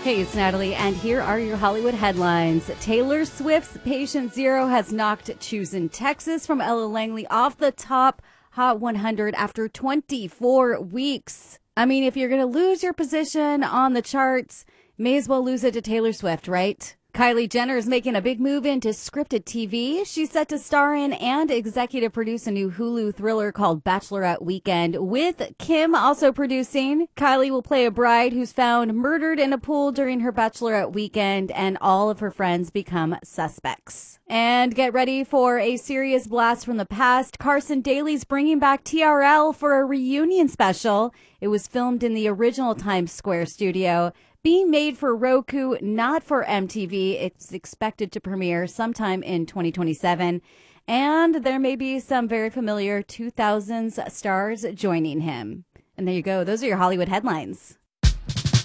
Hey, it's Natalie, and here are your Hollywood headlines. Taylor Swift's Patient Zero has knocked Choosing Texas from Ella Langley off the top Hot 100 after 24 weeks. I mean, if you're going to lose your position on the charts, may as well lose it to Taylor Swift, right? Kylie Jenner is making a big move into scripted TV. She's set to star in and executive produce a new Hulu thriller called Bachelorette Weekend, with Kim also producing. Kylie will play a bride who's found murdered in a pool during her Bachelorette Weekend, and all of her friends become suspects. And get ready for a serious blast from the past. Carson Daly's bringing back TRL for a reunion special. It was filmed in the original Times Square studio, being made for Roku, not for MTV. It's expected to premiere sometime in 2027. And there may be some very familiar 2000s stars joining him. And there you go. Those are your Hollywood headlines.